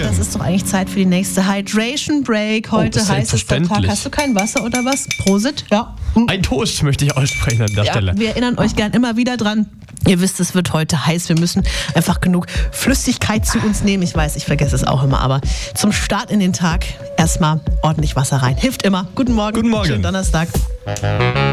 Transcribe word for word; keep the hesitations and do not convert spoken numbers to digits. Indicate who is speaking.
Speaker 1: das ist doch eigentlich Zeit für die nächste Hydration Break. Heute
Speaker 2: oh,
Speaker 1: heißt es der Tag. Hast du kein Wasser oder was? Prosit? Ja.
Speaker 2: Hm. Ein Toast möchte ich aussprechen an der
Speaker 1: ja,
Speaker 2: Stelle.
Speaker 1: Wir erinnern euch gern immer wieder dran. Ihr wisst, es wird heute heiß. Wir müssen einfach genug Flüssigkeit zu uns nehmen. Ich weiß, ich vergesse es auch immer, aber zum Start in den Tag erstmal ordentlich Wasser rein. Hilft immer. Guten Morgen.
Speaker 2: Guten Morgen.
Speaker 1: Schönen Donnerstag.